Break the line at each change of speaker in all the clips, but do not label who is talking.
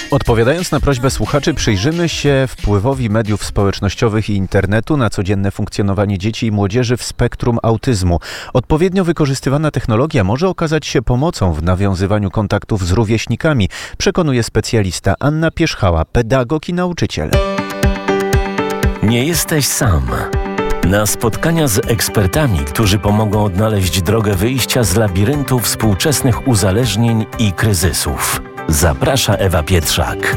Odpowiadając na prośbę słuchaczy, przyjrzymy się wpływowi mediów społecznościowych i internetu na codzienne funkcjonowanie dzieci i młodzieży w spektrum autyzmu. Odpowiednio wykorzystywana technologia może okazać się pomocą w nawiązywaniu kontaktów z rówieśnikami, przekonuje specjalista Anna Pierzchała, pedagog i nauczyciel.
Nie jesteś sam. Na spotkania z ekspertami, którzy pomogą odnaleźć drogę wyjścia z labiryntu współczesnych uzależnień i kryzysów. Zaprasza Ewa Pietrzak.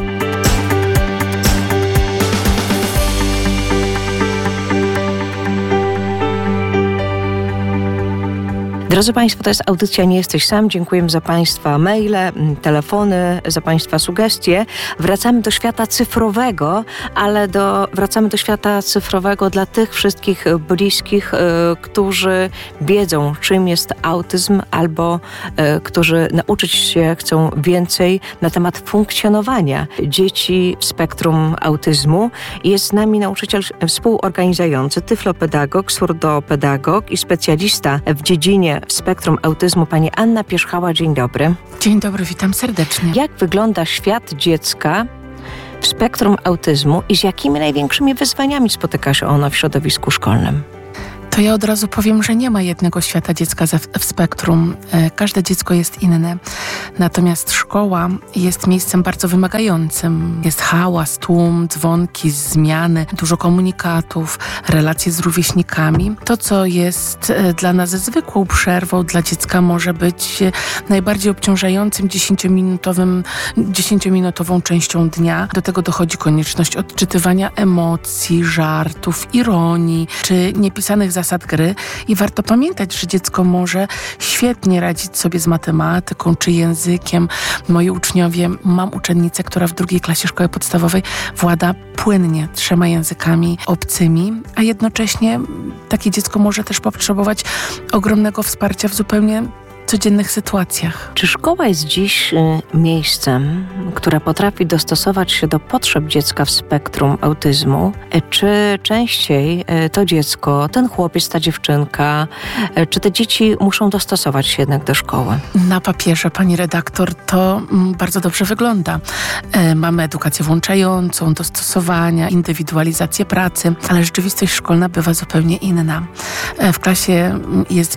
Drodzy Państwo, to jest audycja Nie jesteś sam. Dziękujemy za Państwa maile, telefony, za Państwa sugestie. Wracamy do świata cyfrowego, ale wracamy do świata cyfrowego dla tych wszystkich bliskich, którzy wiedzą, czym jest autyzm, albo którzy nauczyć się chcą więcej na temat funkcjonowania dzieci w spektrum autyzmu. Jest z nami nauczyciel współorganizujący, tyflopedagog, surdopedagog i specjalista w dziedzinie w spektrum autyzmu, pani Anna Pierzchała. Dzień dobry.
Dzień dobry, witam serdecznie.
Jak wygląda świat dziecka w spektrum autyzmu i z jakimi największymi wyzwaniami spotyka się ono w środowisku szkolnym?
To ja od razu powiem, że nie ma jednego świata dziecka w spektrum. Każde dziecko jest inne. Natomiast szkoła jest miejscem bardzo wymagającym. Jest hałas, tłum, dzwonki, zmiany, dużo komunikatów, relacje z rówieśnikami. To, co jest dla nas zwykłą przerwą, dla dziecka może być najbardziej obciążającym 10-minutową częścią dnia. Do tego dochodzi konieczność odczytywania emocji, żartów, ironii, czy niepisanych zasad gry i warto pamiętać, że dziecko może świetnie radzić sobie z matematyką czy językiem. Moi uczniowie, mam uczennicę, która w 2. klasie szkoły podstawowej włada płynnie 3 językami obcymi, a jednocześnie takie dziecko może też potrzebować ogromnego wsparcia w zupełnie codziennych sytuacjach.
Czy szkoła jest dziś miejscem, które potrafi dostosować się do potrzeb dziecka w spektrum autyzmu? Czy częściej to dziecko, ten chłopiec, ta dziewczynka, czy te dzieci muszą dostosować się jednak do szkoły?
Na papierze, pani redaktor, to bardzo dobrze wygląda. Mamy edukację włączającą, dostosowania, indywidualizację pracy, ale rzeczywistość szkolna bywa zupełnie inna. W klasie jest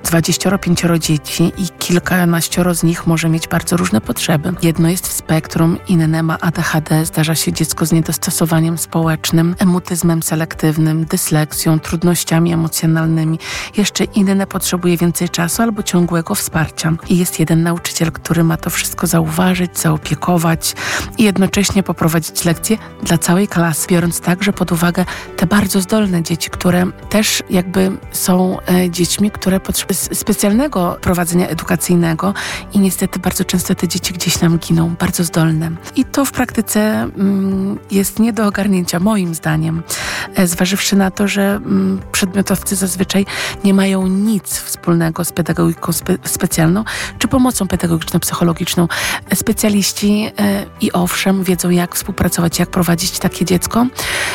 25 dzieci i kilkanaścioro z nich może mieć bardzo różne potrzeby. Jedno jest w spektrum, inne ma ADHD, zdarza się dziecko z niedostosowaniem społecznym, mutyzmem selektywnym, dysleksją, trudnościami emocjonalnymi. Jeszcze inne potrzebuje więcej czasu albo ciągłego wsparcia. I jest jeden nauczyciel, który ma to wszystko zauważyć, zaopiekować i jednocześnie poprowadzić lekcje dla całej klasy, biorąc także pod uwagę te bardzo zdolne dzieci, które też jakby są dziećmi, które potrzebują specjalnego prowadzenia edukacyjnego i niestety bardzo często te dzieci gdzieś nam giną, bardzo zdolne. I to w praktyce jest nie do ogarnięcia, moim zdaniem, zważywszy na to, że przedmiotowcy zazwyczaj nie mają nic wspólnego z pedagogiką specjalną czy pomocą pedagogiczno-psychologiczną. Specjaliści i owszem wiedzą, jak współpracować, jak prowadzić takie dziecko.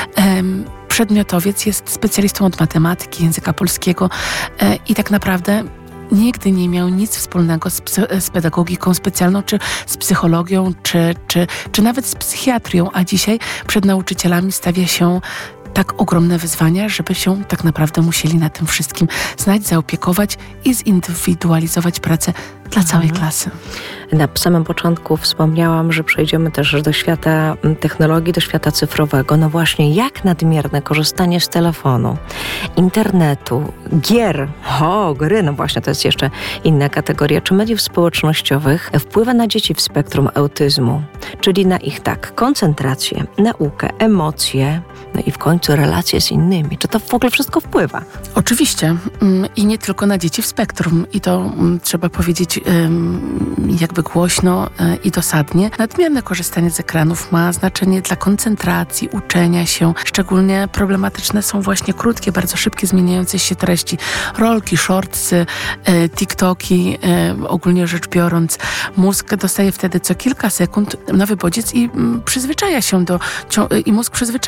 Przedmiotowiec jest specjalistą od matematyki, języka polskiego i tak naprawdę nigdy nie miał nic wspólnego z pedagogiką specjalną, czy z psychologią, czy nawet z psychiatrią, a dzisiaj przed nauczycielami stawia się tak ogromne wyzwania, żeby się tak naprawdę musieli na tym wszystkim znać, zaopiekować i zindywidualizować pracę dla całej klasy.
Na samym początku wspomniałam, że przejdziemy też do świata technologii, do świata cyfrowego. No właśnie, jak nadmierne korzystanie z telefonu, internetu, gier, gry, no właśnie, to jest jeszcze inna kategoria, czy mediów społecznościowych wpływa na dzieci w spektrum autyzmu, czyli na ich koncentrację, naukę, emocje, no i w końcu relacje z innymi. Czy to w ogóle wszystko wpływa?
Oczywiście. I nie tylko na dzieci w spektrum. I to trzeba powiedzieć jakby głośno i dosadnie. Nadmierne korzystanie z ekranów ma znaczenie dla koncentracji, uczenia się. Szczególnie problematyczne są właśnie krótkie, bardzo szybkie, zmieniające się treści. Rolki, shortsy, TikToki, ogólnie rzecz biorąc. Mózg dostaje wtedy co kilka sekund nowy bodziec i mózg przyzwyczaja się do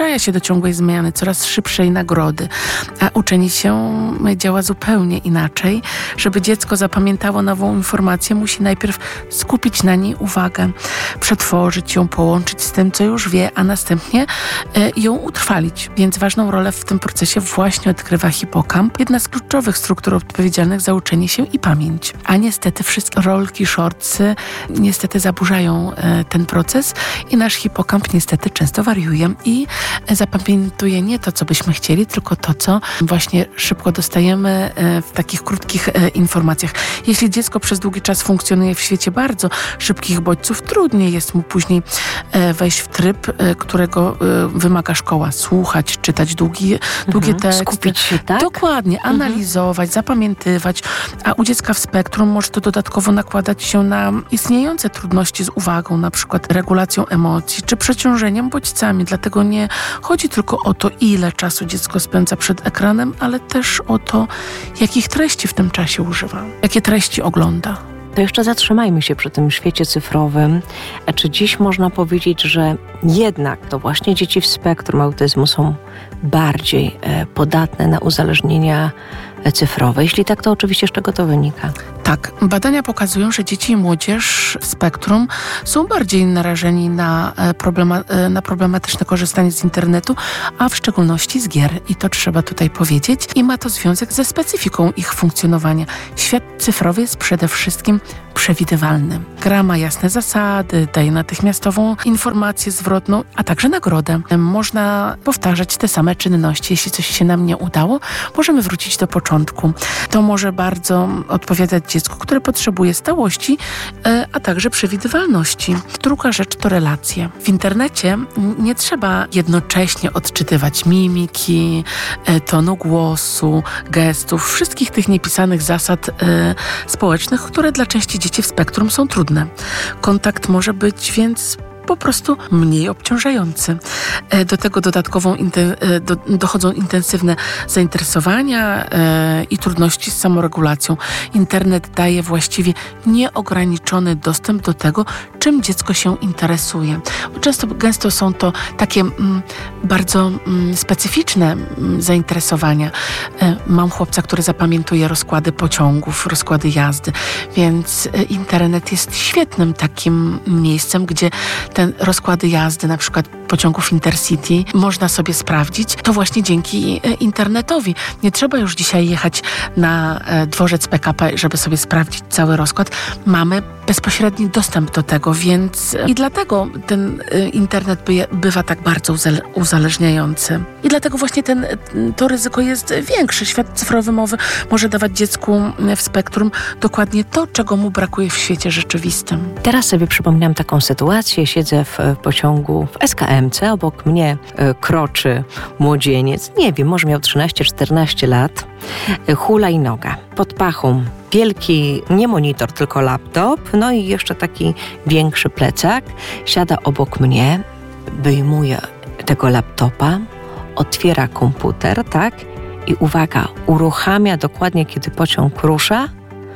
ciągłej zmiany, coraz szybszej nagrody. A uczenie się działa zupełnie inaczej. Żeby dziecko zapamiętało nową informację, musi najpierw skupić na niej uwagę, przetworzyć ją, połączyć z tym, co już wie, a następnie ją utrwalić. Więc ważną rolę w tym procesie właśnie odgrywa hipokamp, jedna z kluczowych struktur odpowiedzialnych za uczenie się i pamięć. A niestety wszystkie rolki, shortsy niestety zaburzają ten proces i nasz hipokamp niestety często wariuje i zapamiętuje nie to, co byśmy chcieli, tylko to, co właśnie szybko dostajemy w takich krótkich informacjach. Jeśli dziecko przez długi czas funkcjonuje w świecie bardzo szybkich bodźców, trudniej jest mu później wejść w tryb, którego wymaga szkoła. Słuchać, czytać długie teksty.
Skupić się, tak?
Dokładnie, analizować, zapamiętywać, a u dziecka w spektrum może to dodatkowo nakładać się na istniejące trudności z uwagą, na przykład regulacją emocji czy przeciążeniem bodźcami. Dlatego nie chodzi tylko o to, ile czasu dziecko spędza przed ekranem, ale też o to, jakich treści w tym czasie używa, jakie treści ogląda.
To jeszcze zatrzymajmy się przy tym świecie cyfrowym. A czy dziś można powiedzieć, że jednak to właśnie dzieci w spektrum autyzmu są bardziej podatne na uzależnienia cyfrowe? Jeśli tak, to oczywiście z czego to wynika?
Tak, badania pokazują, że dzieci i młodzież w spektrum są bardziej narażeni na problematyczne korzystanie z internetu, a w szczególności z gier. I to trzeba tutaj powiedzieć. I ma to związek ze specyfiką ich funkcjonowania. Świat cyfrowy jest przede wszystkim przewidywalny. Gra ma jasne zasady, daje natychmiastową informację zwrotną, a także nagrodę. Można powtarzać te same czynności. Jeśli coś się nam nie udało, możemy wrócić do początku. To może bardzo odpowiadać dziecku, które potrzebuje stałości, a także przewidywalności. Druga rzecz to relacje. W internecie nie trzeba jednocześnie odczytywać mimiki, tonu głosu, gestów, wszystkich tych niepisanych zasad społecznych, które dla części dzieci w spektrum są trudne. Kontakt może być więc po prostu mniej obciążający. Do tego dochodzą intensywne zainteresowania i trudności z samoregulacją. Internet daje właściwie nieograniczony dostęp do tego, czym dziecko się interesuje. Bo gęsto są to takie bardzo specyficzne zainteresowania. Mam chłopca, który zapamiętuje rozkłady pociągów, rozkłady jazdy, więc internet jest świetnym takim miejscem, gdzie te rozkłady jazdy, na przykład pociągów Intercity, można sobie sprawdzić. To właśnie dzięki internetowi. Nie trzeba już dzisiaj jechać na dworzec PKP, żeby sobie sprawdzić cały rozkład. Mamy bezpośredni dostęp do tego, więc i dlatego ten internet bywa tak bardzo uzależniający. I dlatego właśnie to ryzyko jest większe. Świat cyfrowy może dawać dziecku w spektrum dokładnie to, czego mu brakuje w świecie rzeczywistym.
Teraz sobie przypominam taką sytuację. Siedzę w pociągu w SKM-ce, obok mnie kroczy młodzieniec, nie wiem, może miał 13-14 lat, hulajnoga. Pod pachą wielki, nie monitor, tylko laptop, no i jeszcze taki większy plecak. Siada obok mnie, wyjmuje tego laptopa, otwiera komputer, tak? I uwaga, uruchamia dokładnie, kiedy pociąg rusza,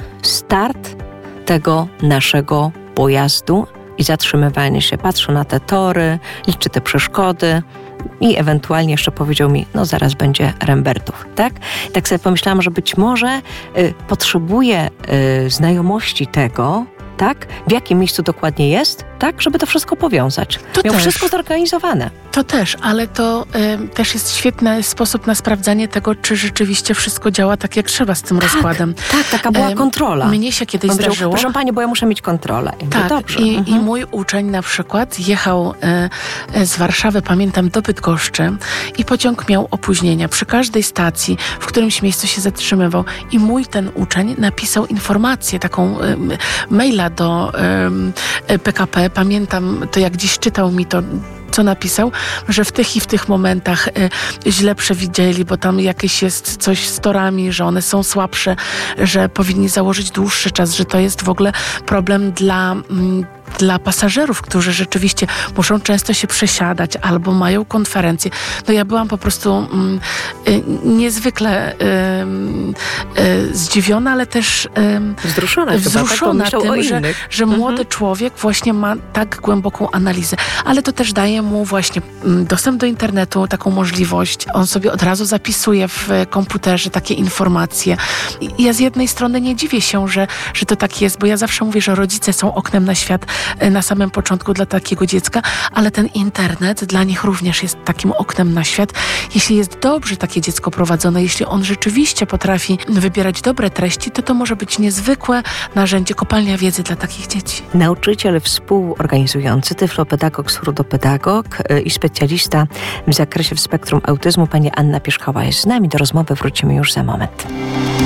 start tego naszego pojazdu i zatrzymywanie się. Patrzy na te tory, liczy te przeszkody i ewentualnie jeszcze powiedział mi, no zaraz będzie Rembertów, tak? Tak sobie pomyślałam, że być może potrzebuje znajomości tego, tak? W jakim miejscu dokładnie jest, tak? Żeby to wszystko powiązać. Miał wszystko zorganizowane.
To też, ale to też jest świetny sposób na sprawdzanie tego, czy rzeczywiście wszystko działa tak, jak trzeba z tym rozkładem.
Tak, taka była kontrola.
Mnie się kiedyś zdarzyło.
Proszę pani, bo ja muszę mieć kontrolę.
Tak,
dobrze.
I mój uczeń na przykład jechał z Warszawy, pamiętam, do Bydgoszczy i pociąg miał opóźnienia. Przy każdej stacji, w którymś miejscu się zatrzymywał i mój ten uczeń napisał informację, taką maila do PKP. Pamiętam to, jak dziś czytał mi to, co napisał, że w tych i w tych momentach źle przewidzieli, bo tam jakieś jest coś z torami, że one są słabsze, że powinni założyć dłuższy czas, że to jest w ogóle problem dla Dla pasażerów, którzy rzeczywiście muszą często się przesiadać albo mają konferencje, no ja byłam po prostu niezwykle zdziwiona, ale też wzruszona tym, że młody człowiek właśnie ma tak głęboką analizę. Ale to też daje mu właśnie dostęp do internetu, taką możliwość. On sobie od razu zapisuje w komputerze takie informacje. I ja z jednej strony nie dziwię się, że to tak jest, bo ja zawsze mówię, że rodzice są oknem na świat na samym początku dla takiego dziecka, ale ten internet dla nich również jest takim oknem na świat. Jeśli jest dobrze takie dziecko prowadzone, jeśli on rzeczywiście potrafi wybierać dobre treści, to może być niezwykłe narzędzie, kopalnia wiedzy dla takich dzieci.
Nauczyciel współorganizujący, tyflopedagog, surdopedagog i specjalista w zakresie spektrum autyzmu, pani Anna Pierzchała jest z nami. Do rozmowy wrócimy już za moment.